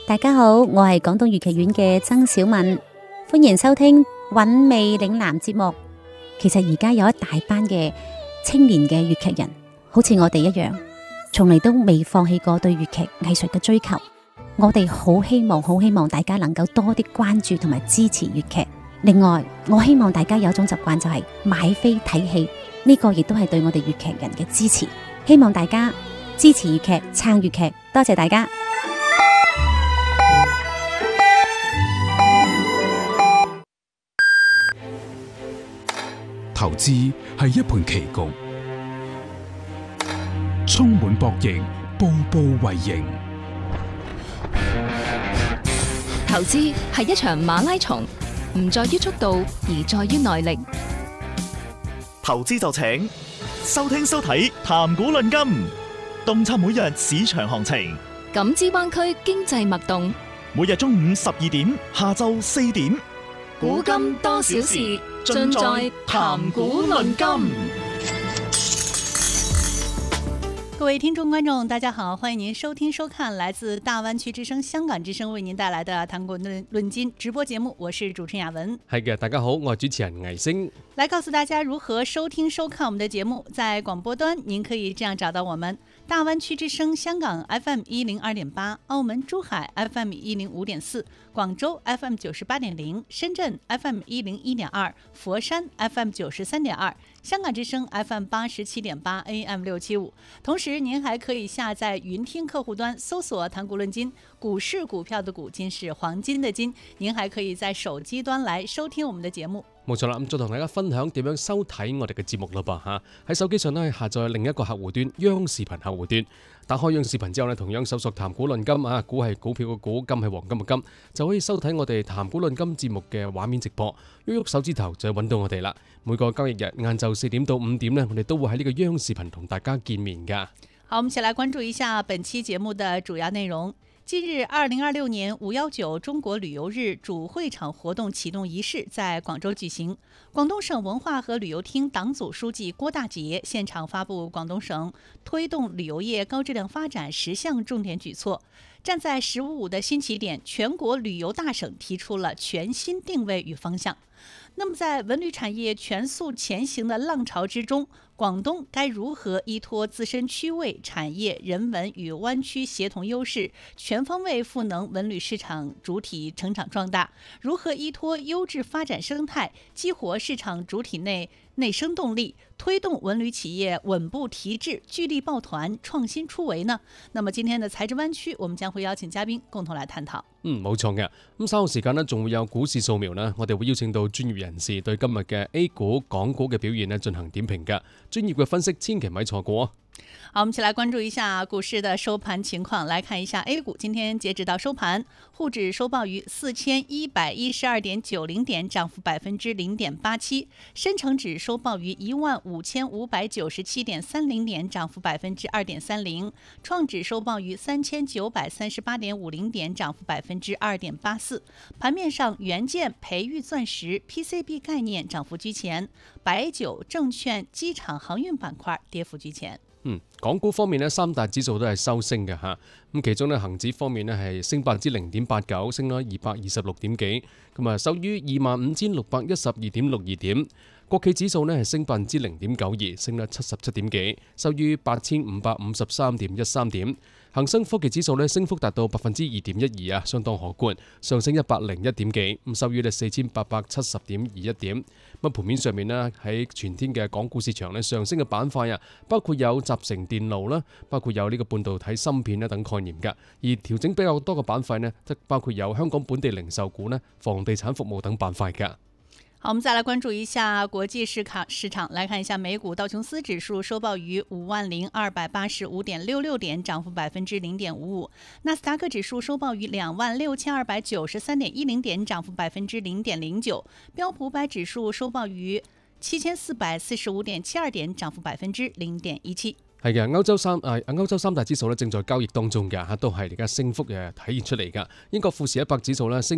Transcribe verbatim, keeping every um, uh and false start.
大家好，我係廣東粵劇院嘅曾小敏，歡迎收聽韻味嶺南節目。其實而家有一大班嘅青年嘅粵劇人，好似我哋一樣，從嚟都未放棄過對粵劇藝術嘅追求。我哋好希望，好希望大家能夠多啲關注同埋支持粵劇。另外，我希望大家有一種習慣，就係買飛睇戲，呢個亦都係對我哋粵劇人嘅支持。希望大家支持粵劇，撐粵劇，多謝大家。 投資係一盤棋局，充滿博弈，步步為營。 投資係一場馬拉松，唔在於速度，而在於耐力。 投資就請收聽收睇談股論金，洞察每日市場行情， 感知灣區經濟脈動。 每日中午十二點，下晝四點， 古今多少事，盡在談股論金。 各位聽眾觀眾大家好，歡迎您收聽收看來自大灣區之聲香港之聲為您帶來的談股論論金直播節目，我是主持人雅文。 係嘅，大家好，我係主持人魏星， 來告訴大家如何收聽收看我們的節目。在廣播端您可以這樣找到我們：大灣區之聲香港 F M 一零二點八，澳門珠海 F M 一零五點四，廣州 F M 九十八點零，深圳 F M 一零一點二，佛山 F M 九十三點二，香港之聲 F M 八十七點八 A M 六七五。同時您還可以下載雲聽客戶端，搜索談股論金，股市股票的股，金是黃金的金。您還可以在手機端來收聽我們的節目。 冇錯啦，咁再同大家分享點樣收睇我哋嘅節目啦噃嚇。喺手機上咧下載另一個客戶端央視頻客戶端，打開央視頻之後咧，同樣搜索談股論金啊，股係股票嘅股，金係黃金嘅金，就可以收睇我哋談股論金節目嘅畫面直播。喐喐手指頭就揾到我哋啦。每個交易日晏晝四點到五點呢，我哋都會喺呢個央視頻同大家見面㗎。 好，我們一起來關注一下本期節目的主要內容。近日，二零二六年五幺九中國旅遊日主會場活動啟動儀式在廣州舉行。廣東省文化和旅遊廳黨組書記郭大捷現場發布廣東省推動旅遊業高質量發展十項重點舉措。站在“十五五”的新起點，全國旅遊大省提出了全新定位與方向。那麼，在文旅產業全速前行的浪潮之中，廣東該如何依託自身區位、產業、人文與灣區協同優勢，全方位賦能文旅市場主體成長壯大？如何依託優質發展生態，激活市場主體內內生動力，推動文旅企業穩步提質、聚力抱團、創新出圍呢？那麼今天的財智灣區，我們將會邀請嘉賓共同來探討。 嗯，冇錯嘅。咁稍後時間呢，仲會有股市掃描呢，我哋會邀請到專業人士對今日嘅 A 股、港股嘅表現呢進行點評嘅，專業嘅分析千祈咪錯過。 好，我們一起來關注一下股市的收盤情況。來看一下 A 股，今天截止到收盤，滬指收報於四千一百一十二點九零點，漲幅百分之零點八七；深成指收報於一萬五千五百九十七點三零點，漲幅百分之二點三零；創指收報於三千九百三十八點五零點，漲幅百分之二點八四。盤面上，元件、培育、鑽石、P C B 概念漲幅居前，白酒、證券、機場、航運板塊跌幅居前。 嗯，港股方面呢，三大指數都係收升嘅吓。咁其中呢，恒指方面呢係升百分之零點八九，升咗二百二十六點幾，咁啊收於二萬五千六百一十二點六二點。國企指數呢係升百分之零點九二，升咗七十七點幾，收於八千五百五十三點一三點。恒生科技指數呢升幅達到百分之二點一二啊，相當可觀，上升一百零一點幾，咁收於呢四千八百七十點二一點。咁盤面上面呢，喺全天嘅港股市場呢，上升嘅板塊啊，包括有集成電路啦，包括有呢個半導體芯片啦等概念噶。而調整比較多嘅板塊呢，則包括有香港本地零售股呢、房地產服務等板塊噶。 好，我們再來關注一下國際市場市場，來看一下美股道瓊斯指數收報於五萬零二百八十五點六六點，漲幅百分之零點五五；納斯達克指數收報於兩萬六千二百九十三點一零點，漲幅百分之零點零九；標普五百指數收報於七千四百四十五點七二點，漲幅百分之零點一七。 係嘅，歐洲三誒歐洲三大指數咧正在交易當中嘅嚇，都係而家升幅誒體現出嚟㗎。英國富時一百指數咧升